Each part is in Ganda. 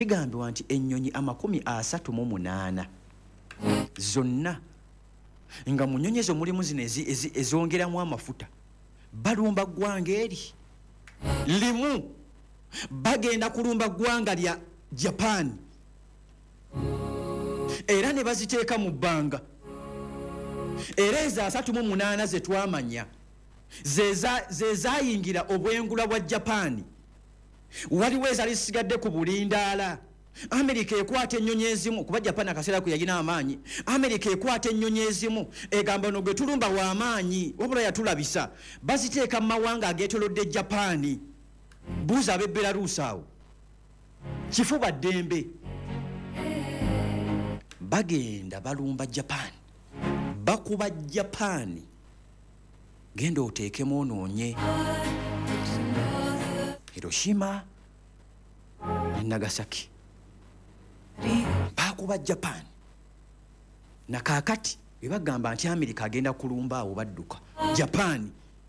Bigambibwa nti ennyonyi 38 zonna nga mu nnyonyi ezo mulimu zino ezongeramu amafuta balumba ggwanga eri limu bagenda kulumba ggwanga lya Japan era ne baziteeka mu bbanga era ezo 38 ze twamanya ze zaayingira obwengula bwa Japan waliwo ezali zisigadde ku bulindaala. Amerika ekwata ennyonyi ezimu kuba Japan akaseera kwe yalina amaanyi. Amerika ekwata ennyonyi ezimu egamba no gwe tulumba w'amaanyi wabula yatulabisa baziteeka mu mawanga ageetolodde Japan. Buuza ab'e Belarus awo kifuba ddembe bagenda balumba Japan bakuba Japan genda oteekemu onoonye Hiroshima ne Nagasaki bakuba Japan na kaakati bebagamba nti Amerika agenda kulumba awo badduka Japan.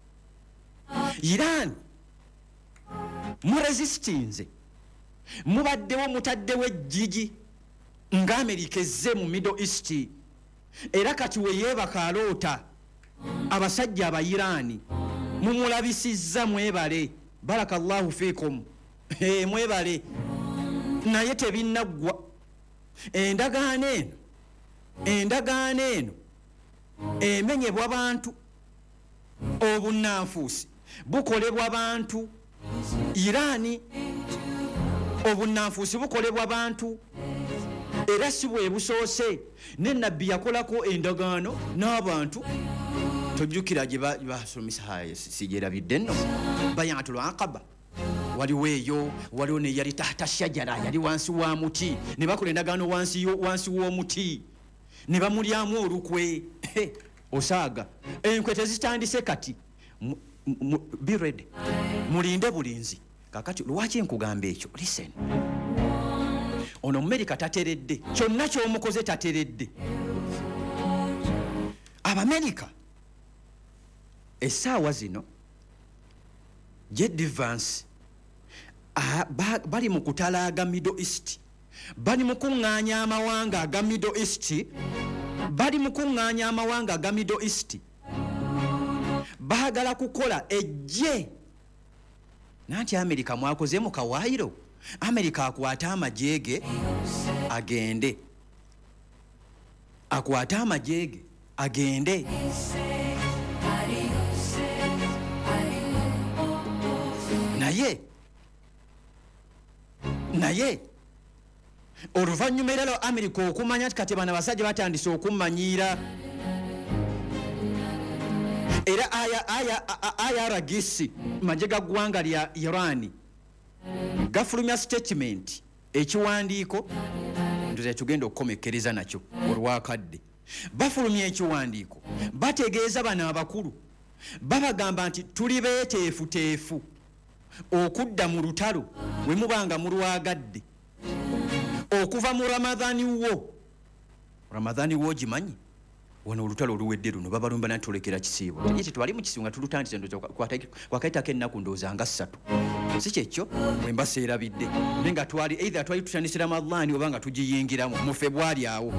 Iran mu resistinze mubaddewo mutaddewo ejjigi nga Amerika ezze mu Middle East era kati we yeebaka aloota abasajja aba Irani mumulabisizza mwebale barakallahu fikum mwebale naye tebinnaggwa endagaano eno emenyebwa bantu obunnanfuusi bukolebwa bantu Irani obunnanfuusi bukolebwa bantu era si bwe busoose ne nabbi yakolako endagaano n'abantu tojjukira gye basomesa sigyerabidde nno bayatul aqaba waliwo eyo waliwo ne yali tahta shajara yali wansi wa muti ne bakola endagaano wansi w'omuti ne bamulyamu olukwe osaaga enkwe tezitandise kati be ready mulinde bulinzi kakati lwaki nkugamba ekyo listen ono Amerika tateredde kyonna ky'omukoze tateredde Abamerika essaawa zino Jet Vance bali mu kutalaaga Middle East bali mu kuŋŋaanya amawanga aga Middle East baagala kukola ejje nanti Amerika mwakoze mu kawaayiro Amerika akwata amajeege agende naye oluvannyuma era lwo Amerika okumanya kati bano abasajja batandise okumanyiira era IRGC majje ga ggwanga lya Iran gafulumya statement ekiwandiiko ndoze tugenda okukomekereza nakyo olwakadde bafulumya ekiwandiiko bategeeza bano abakulu babagamba nti tuli beeteefuteefu okudda mu lutalo we mubanga mulwagadde okuva mu Ramadhani wo gimanyi wano olutalo oluwedde luno babalumba natulekera kisiibo ye tetwali mu kisiibo nga tulutandise ndoza kwakaitako ennaku ndowooza nga 3 si kyekyo bwe mbaseerabidde nenga twali either twali tutandise Ramadhani oba nga tugiyingiramu mu February awo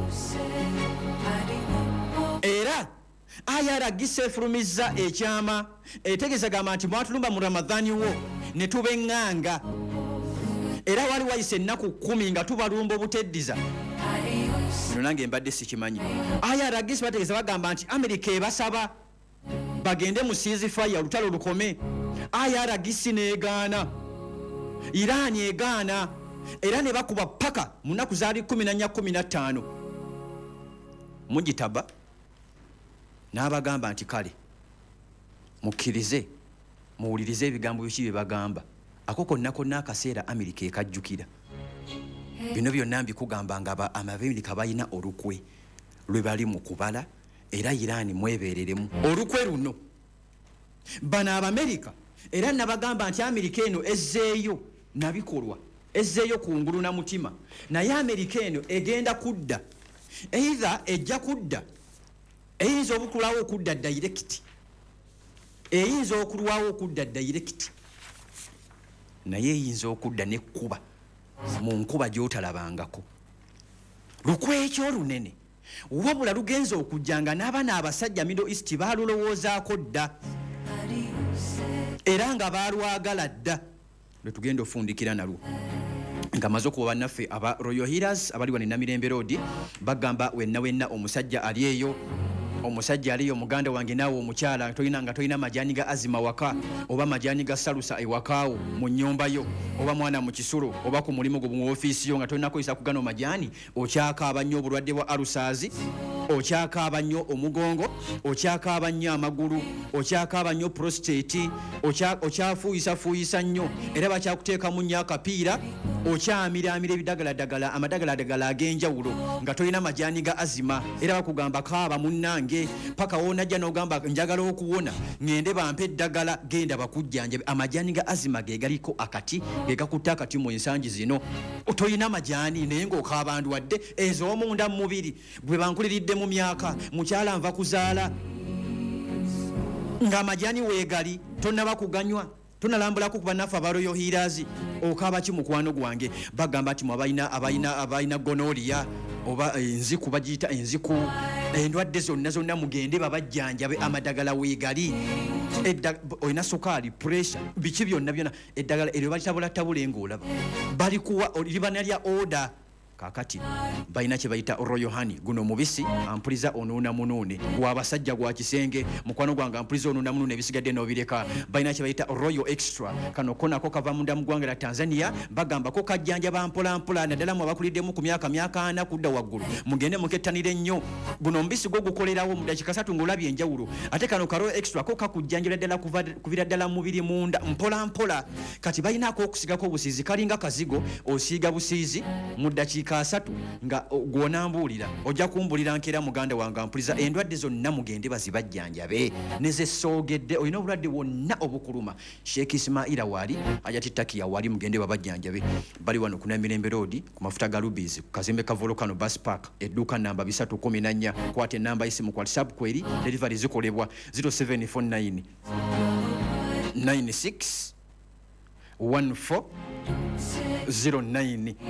era IRGC efulumizza ekyama etegeeza gamba nti mwatulumba mu Ramadhani wo ne tubeŋŋanga era wali wayise ennaku 10 nga tubalumba obuteddiza bino nange mbadde sikimanyi. IRGC bategeeza bagamba nti Amerika ebasaba bagende mu ceasefire olutalo lukome. IRGC neegaana, Iran egaana era ne bakuba paka mu nnaku zaali 14-15 mugitaba n'abagamba nti kale mukkirize muwulirize ebigambo biki bye bagamba ako konna akaseera Amerika ekajjukira bino byonna mbikugamba nga Abamerika balina olukwe lwe bali mu kubala era Iran mwebereremu olukwe luno bano Abamerika era nabagamba nti Amerika eno ezzeeyo nabikolwa ezzeeyo kungulu na mutima naye Amerika eno egenda kudda either ejja kudda eyinza okulwawo okudda direct naye eyinza okudda nekkuba mu nkuba gy'otalabangako. Lukwe ekyo lunene wabula lugenza okujjanga n'abaana abasajja Middle East baalulowoozaako dda era nga baalwagala dda lwe tugenda ofundikira nalwo nga maze okuba bannaffe aba Royal Healers abali wano Namirembe Road bagamba wenna omusajja ali eyo muganda wange naawe omukyala tolina majaani ga azima waka oba majaani ga salusa ewakaawo mu nnyumba yo oba mwana mu kisulo oba ku mulimu gwo mu ofiisi yo nga tolina kukozesa kugano majaani okyakaaba nnyo obulwadde bwa alusaazi okyakaaba nnyo omugongo okyakaaba nnyo amagulu okyakaaba nnyo prostate okyafuuyisa nnyo era bakyakuteekamu nnyo akapiira okyamiramira ebidagaladagala amadagaladagala ag'enjawulo nga tolina majaani ga azima era bakugamba kaaba munnange paka wonajja n'ogamba njagala okuwona ngende bampe eddagala genda bakujjanjabe amajaani ga azima ge galiko akati ge gakutte akati mu ensangi zino tolina majaani naye ng'okaaba ndwadde ez'omunda mu mubiri bwe bankuliridde mu myaka mukyala nva kuzaala ng'amajaani weegali tonnaba kuganywa tonalambulako ku bannaffe aba Royal Healers okaaba ki mukwano gwange bagamba nti abalina gonoria oba enziku bagiyita enziku endwadde zonna mugende babajjanjabe amadagala weegali olina sukaali pressure biki byonna eddagala eryo balitabulatabula ng'olaba balikuwa libanalya order kakati balina kye bayita Royal Honey guno mubisi ampuliza onuuna munuune gw'abasajja gwa kisenge mukwano gwange ampuliza onuuna munuune ebisigadde n'obireka balina kye bayita Royal Extra kano konako kava munda mu ggwanga lya Tanzania bagamba ko kajjanjaba mpolampola naddala mu abakuliddemu ku myaka 4 kudda waggulu mugende mukettanire ennyo guno mubisi gwo gukolerawo mu dakiika 3 ng'olabye enjawulo ate kano ka Royal Extra ko kakujjanjala ddala kuvira ddala mu mubiri munda mpolampola kati balinaako okusigako obusiizi kalinga kazigo osiiga busiizi mu dakiika 3 nga gwonambulira ojja kumbulira nkera muganda wange ampuliza endwadde zonna mugende bazibajjanjabe nezesoogedde olina obulwadde bwonna obukuluma Sheikh Ismaila wali ajatitakiya wali mugende babajjanjabe bali wano ku Namirembe Road ku mafuta ga Rubies ku kazimbe ka Volcano Bus Park edduuka namba 314 kwate namba isimu kwa WhatsApp kweri delivery zikolebwa 0749 96 14 09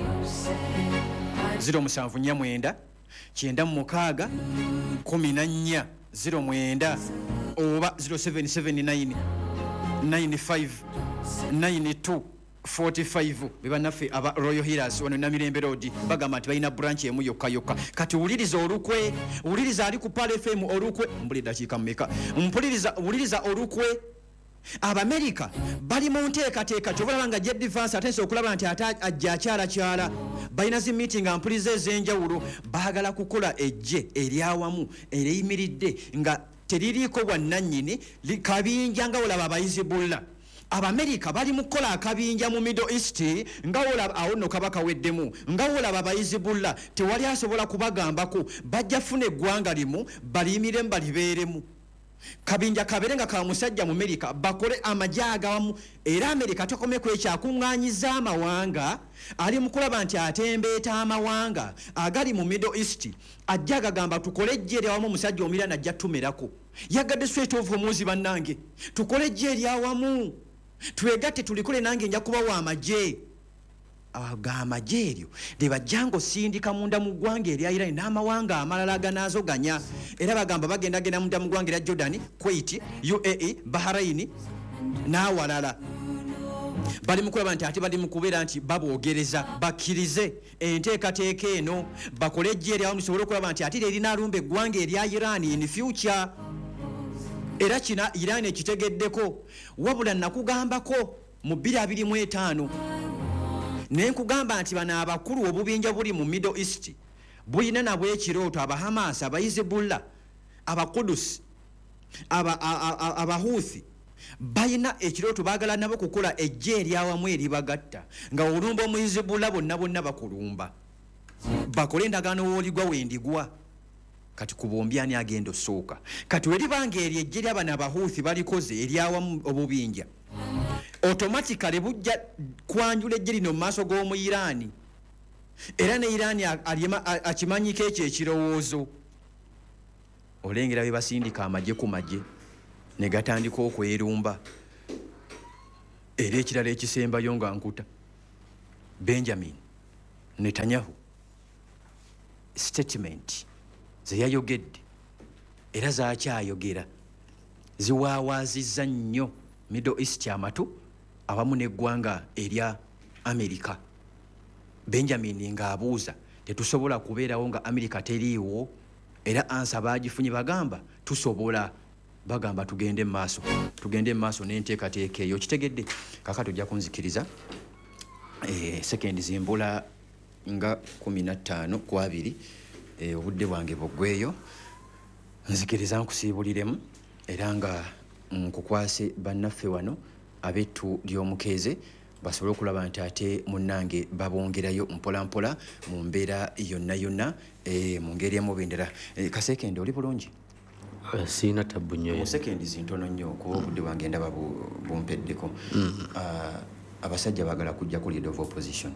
079 96 14 09 oba 0779 95 92 45 bebannaffe aba Royal Healers wano Namirembe Road bagamba nti balina branch emu yokka kati wuliriza olukwe wuliriza ali ku Pale FM olukwe mbuli dakiika mmeka wuliriza olukwe Abamerika bali mu nteekateeka kyobulaba nga Jet Defense atense okulaba nti ajja akyalakyala balina zi meeting ampuliza ez'enjawulo baagala kukola ejje eryawamu eriyimiridde nga teririiko bwannannyini kabinja nga olaba abayizibulla Abamerika bali mu kukola akabinja mu Middle East nga olaba awo nno kaba kaweddemu nga olaba abayizibulla tewali asobola kubagambako bajja funa eggwanga limu baliyimiremu balibeeremu kabinja kaberenga ka musajja mu Amerika bakole amajaga wamu era Amerika tokome kwekyakuŋŋaanyiza amawanga ali mu kulaba nti atembeeta amawanga agali mu Middle East ajja gagamba tukole ejje wamu musajja omirana ajja tumerako yagadde straight of muzi bannange tukole ejje wamu twegatte tulikole nange nja kuba wa amajje amajje eryo libajjango sindika munda mu ggwanga erya Iran n'amawanga amalala ganaazoganya era bagamba bagenda munda mu ggwanga erya Jordan, Kuwait, UAE, Bahrain n'awalala bali mu kulaba nti ate bali mu kubeera nti baboogereza bakkirize enteekateeka eno bakole ejje eryawamu lisobole okulaba nti ate erina alumba eggwanga erya Iran in future era kina Iran ekitegeddeko wabula nakugambako mu 2025 nenkugamba nti bana abakulu obubinja buli mu Middle East buyina nabwe ekirooto abahamas abayizibullah abakudus abahuthi bayina ekirooto baagala nabo kukola ejje eryawamu eribagatta nga olumba omuyizibullah bonna bakulumba bakole endagaano wooligwa wendigwa kati ku bombi ani agenda osooka kati weribanga eryo ejje ly'abana abahuthi balikoze eryawamu obubinja automatically bujja kwanjula ejje lino mu maaso g'omu Irani era ne Irani akimanyiko ekyo ekirowoozo olengera bye basindika amagye ku magye ne gatandika okwerumba era ekirala ekisembayo nga nkuta Benjamin Netanyahu statement zeyayogedde era zakyayogera ziwaawazizza nnyo Middle East amatu awamu n'eggwanga erya Amerika. Benjamin ng'abuuza tetusobola kubeerawo nga Amerika teriiwo, era ansa baagifunye bagamba tusobola, bagamba tugende maaso n'enteekateeka eyo. Kitegedde kaka tujja kunzikiriza sekendi zimbula nga 15 ku 2 obudde bwange bugweyo, nzikiriza nkusiibuliremu era nga nkukwase bannaffe wano abettu ly'omukeeze basobole okulaba nti ate munnange babongerayo mpolampola mu mbeera yonna mu ngeri emubendera. Kasekende oli bulungi? Siina tabu nnyo. Mu sekendi zintono nnyo kuba obudde bwange ndaba bumpeddeko. Abasajja baagala kujja ku leader of opposition.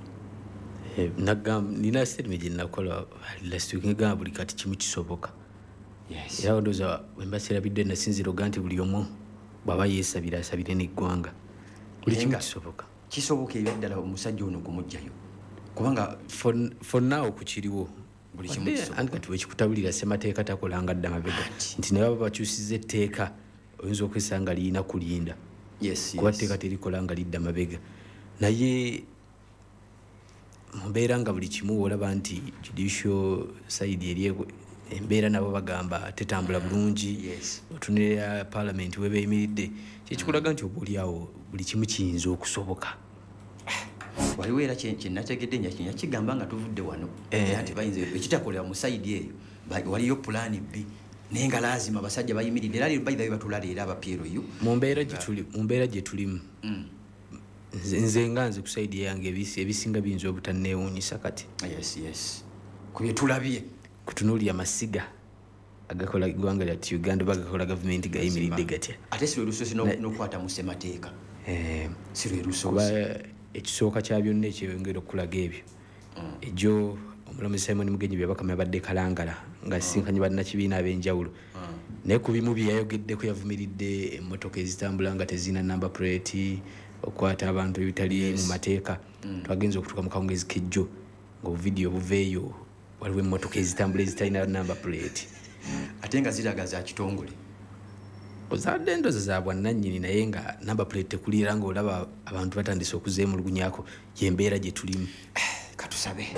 Nina statement gye nakola last week ngamba buli kati kimu kisoboka. Yes. Era ndowooza bwe mbaserabidde nasinzira oga nti buli omu bw'aba yeesabira asabire n'eggwanga. Buli kimu kisoboka. Kisoboka ebyo ddala omusajja ono kumugjayo kubanga for now kukiriwo buli kimu kisoboka. Anti kati wekikutabulira ssemateeka takolanga dda mabega nti ne baba bakyusizza etteeka oyinza okwesanga liyina kulinda. Kuba etteeka terikola nga lidda mabega, naye mbeera nga buli kimu olaba nti judicial side eri embeera nabo bagamba tetambula bulungi. Otunulira parliament we beeyimiridde kyekikulaga nti oba oliawo buli kimu kiyinza okusoboka. Waliwo era kyenategedde nyakigamba nga tuvudde wano nti bayinza ekitakolera mu sayidi eyo waliyo pulaani B naye nga laazima abasajja bayimiridde era leero bayitayo batulaleera abaPRU mu mbeera gye tulimu. Nze nga nze ku sayidi yange ebisinga biyinza obutanneewuunyisa kati. Ku bye tulabye kutunuulira amasiga agakola eggwanga lyattu Uganda bagakola gavumenti gayimiridde gatya. Ate si lwe lusozi n'okukwata mu ssemateeka. Si lwe lusozi. Kuba ekisooka kya byonna ekyeyongera okulaga ebyo egyo omulamuzi Simon Mugenyi bye bakama yabadde kalangala ng'asisinkanye bannakibiina ab'enjawulo, naye ku bimu bye yayogeddeko yavumiridde emmotoka ezitambula nga tezirina number plate, okukwata abantu ebitali mu mateeka. Twagenza okutuuka mu kawungezi k'ejjo ng'obuvidiyo buveeyo waliwo emmotoka ezitambula ezitalina number plate ate nga ziraga za kitongole. Ozadde endoza za bwannannyini naye nga number plate tekuliira ng'olaba abantu batandise okuzeemulugunyako. Y'embeera gye tulimu. Katusabe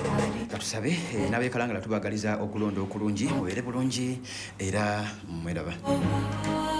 n'abeekalangala tubagaliza okulonda okulungi, mubeere bulungi era mweraba.